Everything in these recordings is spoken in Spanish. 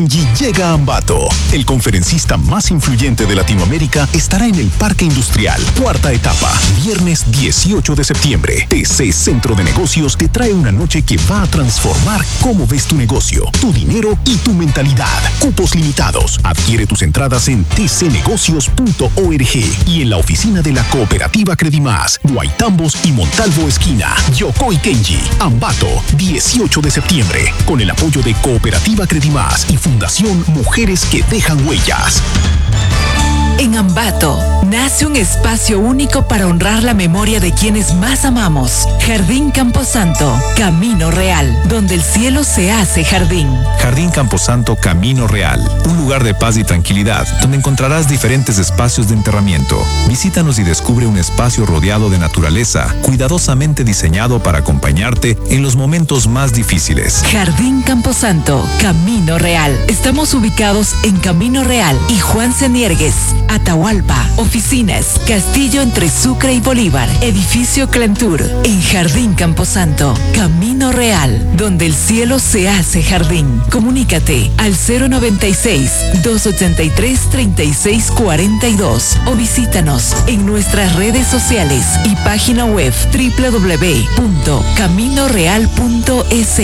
Llega a Ambato. El conferencista más influyente de Latinoamérica estará en el Parque Industrial. Cuarta etapa, viernes 18 de septiembre. TC Centro de Negocios te trae una noche que va a transformar cómo ves tu negocio, tu dinero y tu mentalidad. Cupos limitados. Adquiere tus entradas en tcnegocios.org y en la oficina de la Cooperativa Credimás, Guaitambos y Montalvo Esquina. Yokoi Kenji. Ambato, 18 de septiembre. Con el apoyo de Cooperativa Credimás y Fundación Mujeres que Dejan Huellas. En Ambato, nace un espacio único para honrar la memoria de quienes más amamos. Jardín Camposanto, Camino Real, donde el cielo se hace jardín. Jardín Camposanto, Camino Real, un lugar de paz y tranquilidad, donde encontrarás diferentes espacios de enterramiento. Visítanos y descubre un espacio rodeado de naturaleza, cuidadosamente diseñado para acompañarte en los momentos más difíciles. Jardín Camposanto, Camino Real. Estamos ubicados en Camino Real y Juan Ceniergues, Atahualpa, oficinas, Castillo entre Sucre y Bolívar, edificio Clentur, en Jardín Camposanto, Camino Real, donde el cielo se hace jardín. Comunícate al 096-283-3642 o visítanos en nuestras redes sociales y página web www.caminoreal.es.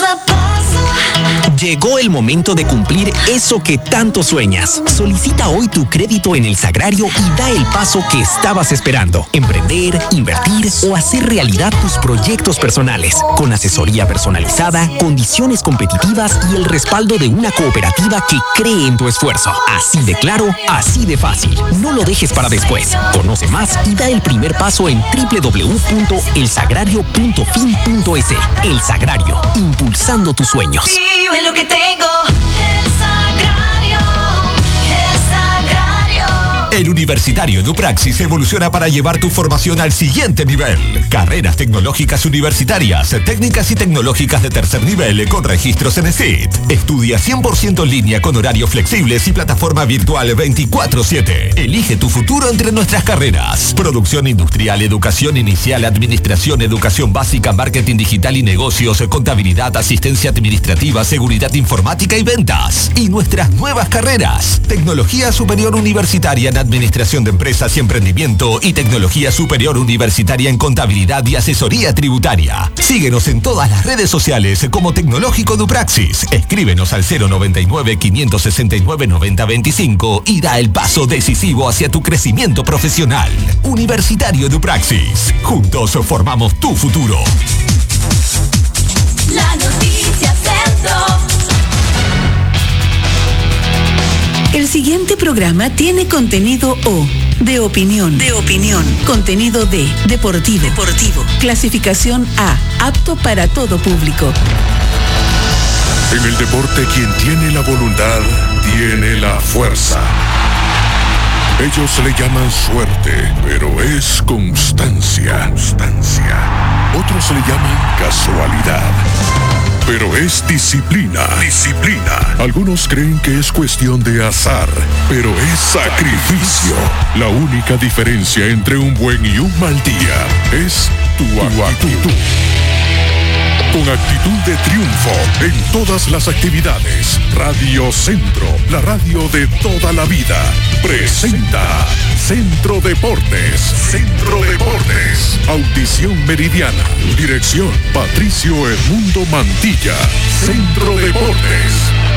Llegó el momento de cumplir eso que tanto sueñas. Solicita hoy tu crédito en El Sagrario y da el paso que estabas esperando. Emprender, invertir o hacer realidad tus proyectos personales. Con asesoría personalizada, condiciones competitivas y el respaldo de una cooperativa que cree en tu esfuerzo. Así de claro, así de fácil. No lo dejes para después. Conoce más y da el primer paso en www.elsagrario.fin.es. El Sagrario, impulsando tus sueños. Vive lo que tengo. El Sagrario. El Sagrario. El Universitario Edupraxis evoluciona para llevar tu formación al siguiente nivel. Carreras tecnológicas universitarias, técnicas y tecnológicas de tercer nivel con registros en ESIT. Estudia 100% en línea con horarios flexibles y plataforma virtual 24/7. Elige tu futuro entre nuestras carreras. Producción industrial, educación inicial, administración, educación básica, marketing digital y negocios, contabilidad, asistencia administrativa, seguridad informática y ventas. Y nuestras nuevas carreras. Tecnología superior universitaria en administración de empresas y emprendimiento y tecnología superior universitaria en contabilidad y asesoría tributaria. Síguenos en todas las redes sociales como Tecnológico Edupraxis. Escríbenos al 099-569-9025 y da el paso decisivo hacia tu crecimiento profesional. Universitario Edupraxis. Juntos formamos tu futuro. La noticia centro. El siguiente programa tiene contenido de opinión. Contenido deportivo. Clasificación A, apto para todo público. En el deporte, quien tiene la voluntad, tiene la fuerza. Ellos le llaman suerte, pero es constancia. Otros le llaman casualidad, pero es disciplina. Algunos creen que es cuestión de azar, pero es sacrificio. La única diferencia entre un buen y un mal día es tu actitud. Con actitud de triunfo en todas las actividades. Radio Centro, la radio de toda la vida, presenta Centro Deportes. Audición meridiana. Dirección Patricio Edmundo Mantilla. Centro Deportes.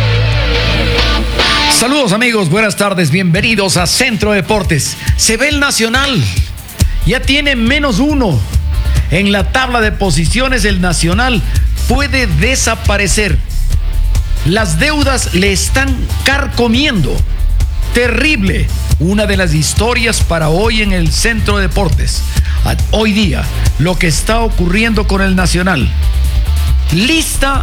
Saludos amigos, buenas tardes, bienvenidos a Centro Deportes. Se ve el Nacional, ya tiene -1. En la tabla de posiciones el Nacional puede desaparecer. Las deudas le están carcomiendo. Terrible. Una de las historias para hoy en el Centro Deportes. Hoy día, lo que está ocurriendo con el Nacional. Lista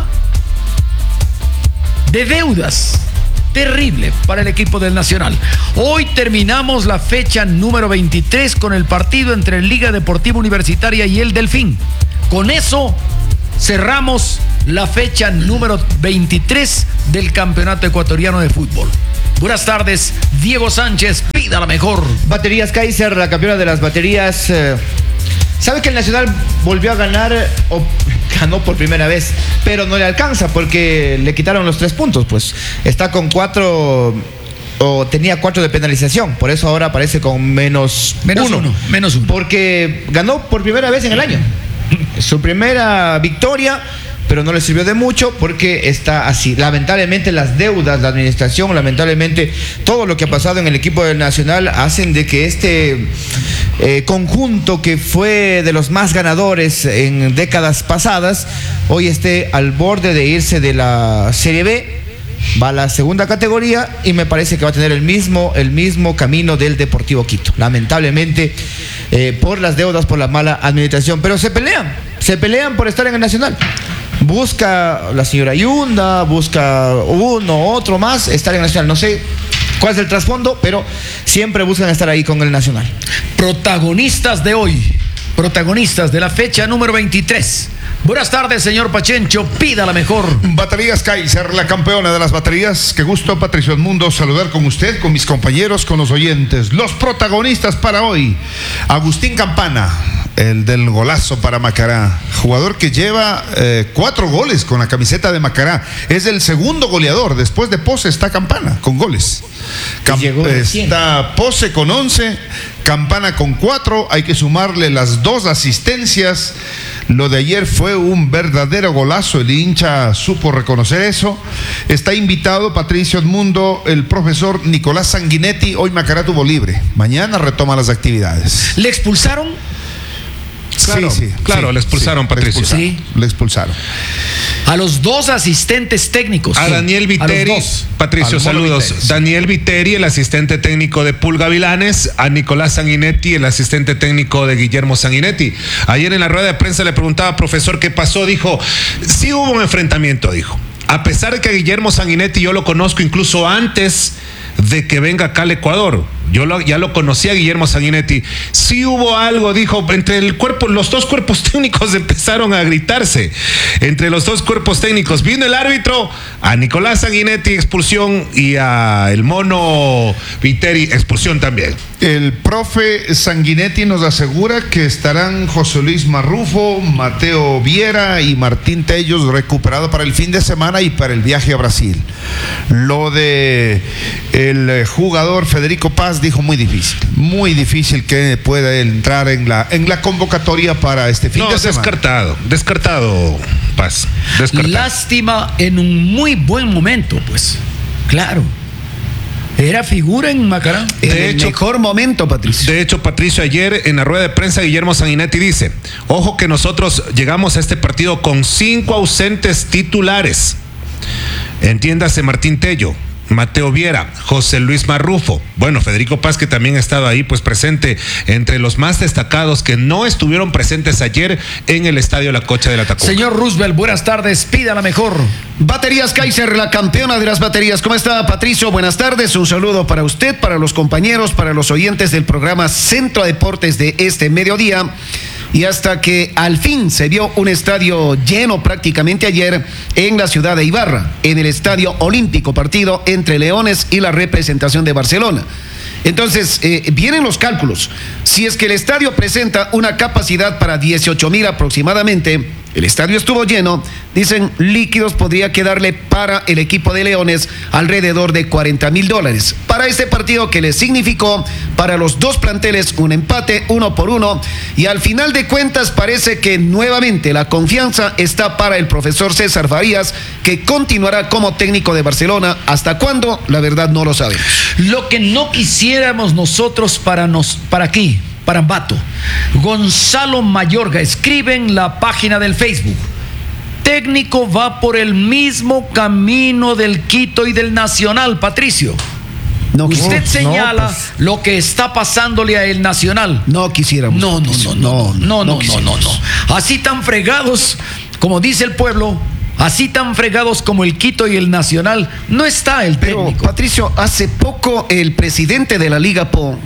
de deudas. Terrible para el equipo del Nacional. Hoy terminamos la fecha número 23 con el partido entre Liga Deportiva Universitaria y el Delfín. Con eso cerramos la fecha número 23 del Campeonato Ecuatoriano de Fútbol. Buenas tardes, Diego Sánchez, pida la mejor. Baterías Kaiser, la campeona de las baterías. ¿Sabe que el Nacional volvió a ganar ganó por primera vez, pero no le alcanza porque le quitaron los 3 puntos, pues está con 4 o tenía 4 de penalización, por eso ahora aparece con menos uno, porque ganó por primera vez en el año, su primera victoria, pero no le sirvió de mucho porque está así. Lamentablemente las deudas, la administración, lamentablemente todo lo que ha pasado en el equipo del Nacional hacen de que este conjunto que fue de los más ganadores en décadas pasadas, hoy esté al borde de irse de la Serie B, va a la segunda categoría y me parece que va a tener el mismo camino del Deportivo Quito. Lamentablemente por las deudas, por la mala administración, pero se pelean por estar en el Nacional. Busca la señora Yunda, busca uno, otro más, estar en el Nacional. No sé cuál es el trasfondo, pero siempre buscan estar ahí con el Nacional. Protagonistas de hoy, protagonistas de la fecha número 23. Buenas tardes, señor Pachencho, pida la mejor. Baterías Kaiser, la campeona de las baterías. Qué gusto, Patricio Edmundo, saludar con usted, con mis compañeros, con los oyentes. Los protagonistas para hoy: Agustín Campana, el del golazo para Macará, jugador que lleva 4 goles con la camiseta de Macará. Es el segundo goleador, después de Pose está Campana con goles. Está Pose con 11, Campana con 4, hay que sumarle las 2 asistencias. Lo de ayer fue un verdadero golazo, el hincha supo reconocer eso. Está invitado, Patricio Edmundo, el profesor Nicolás Sanguinetti. Hoy Macará tuvo libre, mañana retoma las actividades. ¿Le expulsaron? Claro, le expulsaron, Patricio. Le expulsaron. A los 2 asistentes técnicos. A Daniel Viteri. Patricio, saludos. Viteri, sí. Daniel Viteri, el asistente técnico de Pulga Vilanes. A Nicolás Sanguinetti, el asistente técnico de Guillermo Sanguinetti. Ayer en la rueda de prensa le preguntaba, profesor, ¿qué pasó? Dijo, sí hubo un enfrentamiento, dijo. A pesar de que a Guillermo Sanguinetti yo lo conozco incluso antes de que venga acá al Ecuador. Ya lo conocía Guillermo Sanguinetti. Sí hubo algo, dijo, entre los 2 cuerpos técnicos empezaron a gritarse. Entre los 2 cuerpos técnicos vino el árbitro, a Nicolás Sanguinetti expulsión y a el mono Viteri expulsión también. El profe Sanguinetti nos asegura que estarán José Luis Marrufo, Mateo Viera y Martín Tellos recuperados para el fin de semana y para el viaje a Brasil. Lo de el jugador Federico Paz dijo muy difícil que pueda entrar en la convocatoria para este fin de semana. Descartado Paz. Descartado. Lástima en un muy buen momento, pues. Claro. Era figura en Macará. Mejor momento, Patricio. De hecho, Patricio, ayer en la rueda de prensa Guillermo Sanguinetti dice, ojo que nosotros llegamos a este partido con 5 ausentes titulares. Entiéndase Martín Tello, Mateo Viera, José Luis Marrufo, bueno, Federico Paz, que también ha estado ahí pues presente entre los más destacados que no estuvieron presentes ayer en el Estadio La Cocha de la Tacuba. Señor Roosevelt, buenas tardes, pida la mejor. Baterías Kaiser, la campeona de las baterías. ¿Cómo está, Patricio? Buenas tardes, un saludo para usted, para los compañeros, para los oyentes del programa Centro Deportes de este mediodía. Y hasta que al fin se vio un estadio lleno prácticamente ayer en la ciudad de Ibarra, en el Estadio Olímpico, partido entre Leones y la representación de Barcelona. Entonces, vienen los cálculos. Si es que el estadio presenta una capacidad para 18,000 aproximadamente, el estadio estuvo lleno, dicen líquidos podría quedarle para el equipo de Leones alrededor de $40,000 para este partido que le significó para los 2 planteles un empate 1-1, y al final de cuentas parece que nuevamente la confianza está para el profesor César Farías, que continuará como técnico de Barcelona. ¿Hasta cuándo? La verdad no lo sabemos. Lo que no quisiéramos nosotros para aquí, para Ambato. Gonzalo Mayorga escribe en la página del Facebook: técnico va por el mismo camino del Quito y del Nacional, Patricio. Usted señala lo que está pasándole a el Nacional. No quisiéramos. No. Así tan fregados, como dice el pueblo, así tan fregados como el Quito y el Nacional, no está el técnico. Pero, Patricio, hace poco el presidente de la Liga Pro,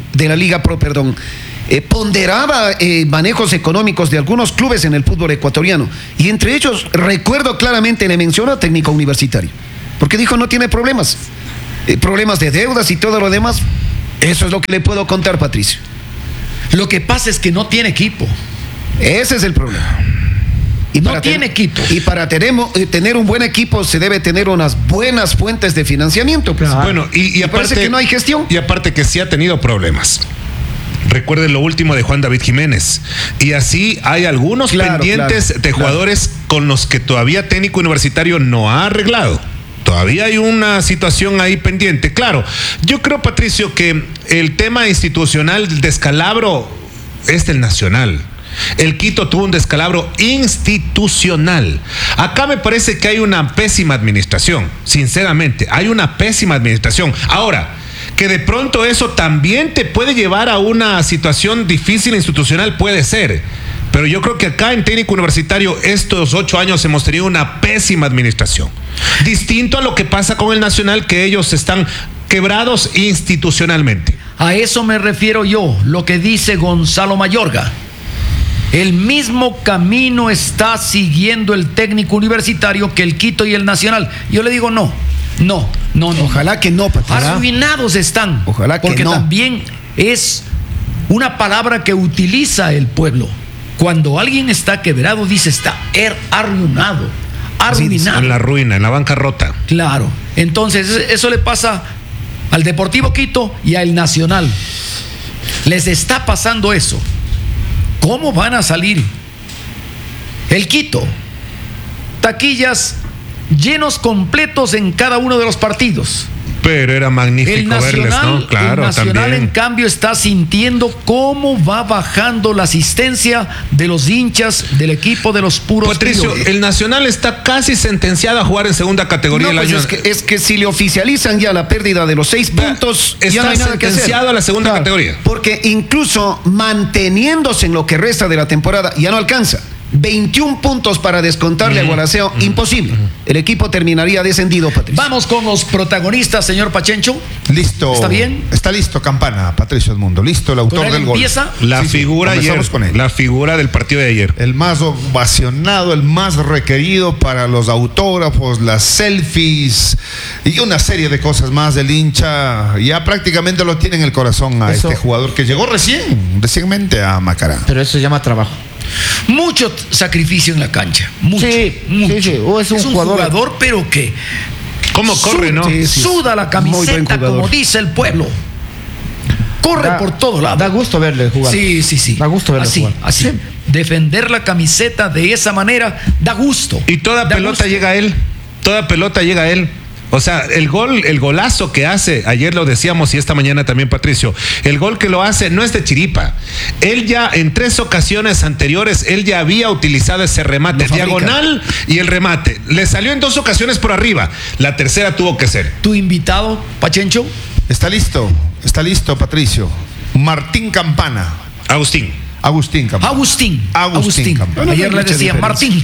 ponderaba manejos económicos de algunos clubes en el fútbol ecuatoriano, y entre ellos recuerdo claramente le mencionó a Técnico Universitario, porque dijo no tiene problemas de deudas y todo lo demás. Eso es lo que le puedo contar, Patricio. Lo que pasa es que no tiene equipo. Ese es el problema. No tiene equipo. Y para tener un buen equipo se debe tener unas buenas fuentes de financiamiento. Pues. Bueno, y aparte parece que no hay gestión. Y aparte que sí ha tenido problemas. Recuerden lo último de Juan David Jiménez. Y así hay algunos pendientes de jugadores con los que todavía técnico universitario no ha arreglado. Todavía hay una situación ahí pendiente. Claro, yo creo, Patricio, que el tema institucional, el descalabro, es del Nacional. El Quito tuvo un descalabro institucional. Acá me parece que hay una pésima administración. Sinceramente, hay una pésima administración. Ahora, que de pronto eso también te puede llevar a una situación difícil institucional, puede ser. Pero yo creo que acá en técnico universitario estos 8 años hemos tenido una pésima administración. Distinto a lo que pasa con el Nacional, que ellos están quebrados institucionalmente. A eso me refiero yo, lo que dice Gonzalo Mayorga. El mismo camino está siguiendo el técnico universitario que el Quito y el Nacional. Yo le digo no. Ojalá que no, Patricio. Arruinados están. Ojalá que porque no. también es una palabra que utiliza el pueblo. Cuando alguien está quebrado, dice está arruinado. Arruinado. En la ruina, en la bancarrota. Claro. Entonces, eso le pasa al Deportivo Quito y al Nacional. Les está pasando eso. ¿Cómo van a salir? El Quito, taquillas llenos completos en cada uno de los partidos. Pero era magnífico verles, ¿no? Claro, el Nacional también. en cambio está sintiendo cómo va bajando la asistencia de los hinchas del equipo de los puros. Patricio, el Nacional está casi sentenciado a jugar en segunda categoría. No, pues es que si le oficializan ya la pérdida de los 6 puntos, está ya no hay nada que hacer. sentenciado a la segunda categoría. Porque incluso manteniéndose en lo que resta de la temporada, ya no alcanza. 21 puntos para descontarle a Gualaceo, imposible. El equipo terminaría descendido, Patricio. Vamos con los protagonistas, señor Pachencho. Listo. ¿Está bien? Está listo, Campana, Patricio Edmundo. Listo, el autor del gol. Empieza. La figura ayer, con él. la figura del partido de ayer. El más ovacionado, el más requerido para los autógrafos, las selfies y una serie de cosas más del hincha. Ya prácticamente lo tiene en el corazón a este jugador que llegó recientemente a Macará. Pero eso se llama trabajo. Mucho sacrificio en la cancha. Mucho. Sí. O es un jugador, pero que. ¿Cómo corre, no? Suda la camiseta, como dice el pueblo. Corre por todo lado. Da gusto verle jugar. Sí. Da gusto verle jugar. Así. Sí. Defender la camiseta de esa manera da gusto. Y toda pelota llega a él. Toda pelota llega a él. O sea, el golazo que hace, ayer lo decíamos y esta mañana también, Patricio, el gol que lo hace no es de chiripa. Él ya en 3 ocasiones anteriores, él ya había utilizado ese remate diagonal y el remate. Le salió en 2 ocasiones por arriba. La tercera tuvo que ser. ¿Tu invitado, Pachencho? Está listo, Patricio. Martín Campana. Agustín Campana. Agustín. Campana. Ayer le decía Martín.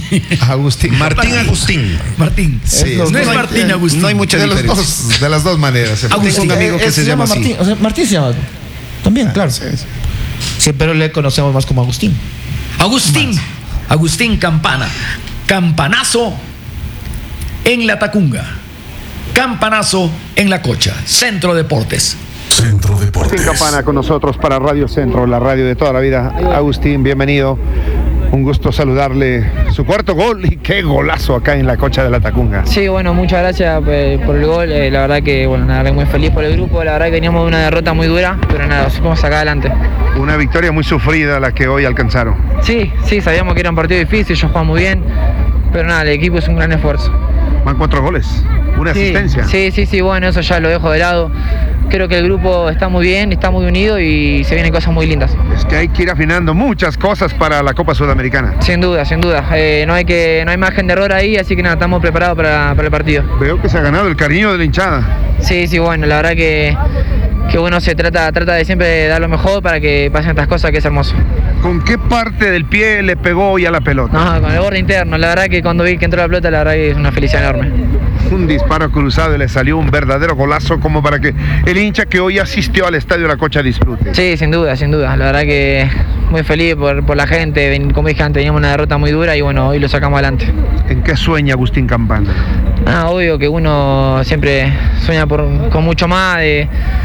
Martín. Sí, no es Martín Agustín. No hay mucha diferencia. De las dos maneras. Tengo un amigo que se llama así. Martín. O sea, Martín se llama. También, claro. Sí, pero le conocemos más como Agustín. Agustín Campana. Campanazo en la Tacunga. Campanazo en la Cocha. Centro Deportes. Centro Deportes. Agustín Campana con nosotros para Radio Centro, la radio de toda la vida. Agustín, bienvenido. Un gusto saludarle. Su cuarto gol y qué golazo acá en la Cocha de la Tacunga. Sí, bueno, muchas gracias por el gol. La verdad que, nada, muy feliz por el grupo. La verdad que veníamos de una derrota muy dura, pero nada, supimos sacar adelante. Una victoria muy sufrida la que hoy alcanzaron. Sí, sabíamos que era un partido difícil, ellos jugaban muy bien, pero nada, el equipo es un gran esfuerzo. Van 4 goles, una asistencia. Sí, bueno, eso ya lo dejo de lado. Creo que el grupo está muy bien, está muy unido y se vienen cosas muy lindas. Es que hay que ir afinando muchas cosas para la Copa Sudamericana. Sin duda. No hay margen de error ahí, así que nada, estamos preparados para el partido. Veo que se ha ganado el cariño de la hinchada. Sí, bueno, la verdad que bueno, se trata de siempre dar lo mejor para que pasen estas cosas, que es hermoso. ¿Con qué parte del pie le pegó hoy a la pelota? No, con el borde interno. La verdad que cuando vi que entró la pelota, la verdad que es una felicidad enorme. Un disparo cruzado y le salió un verdadero golazo como para que el hincha que hoy asistió al Estadio La Cocha disfrute. Sí, sin duda. La verdad que muy feliz por la gente. Como dije antes, teníamos una derrota muy dura y bueno, hoy lo sacamos adelante. ¿En qué sueña Agustín Campana? Obvio que uno siempre sueña con mucho más, de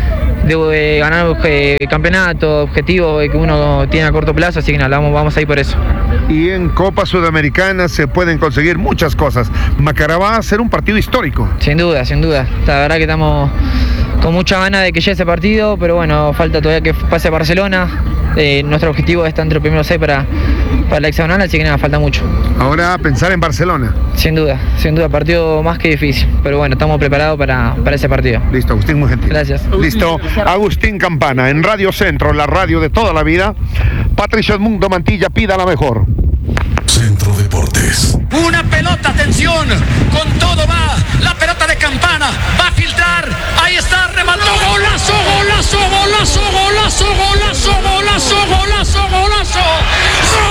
ganar campeonato, objetivos que uno tiene a corto plazo, así que nada, vamos a ir por eso. Y en Copa Sudamericana se pueden conseguir muchas cosas. Macará va a ser un partido histórico. Sin duda. La verdad que estamos con mucha ganas de que llegue ese partido, pero bueno, falta todavía que pase a Barcelona. Nuestro objetivo está entre los primeros 6 para la hexagonal, así que nada, falta mucho. Ahora pensar en Barcelona. Sin duda, partido más que difícil, pero bueno, estamos preparados para ese partido. Listo, Agustín, muy gentil. Gracias. Listo, Agustín Campana, en Radio Centro, la radio de toda la vida. Patricio Edmundo Mantilla, pida la mejor. Centro Deportes. Una pelota, atención, con todo va, la pelota de Campana, va a filtrar, ahí está, remató, golazo, golazo, golazo, golazo, golazo.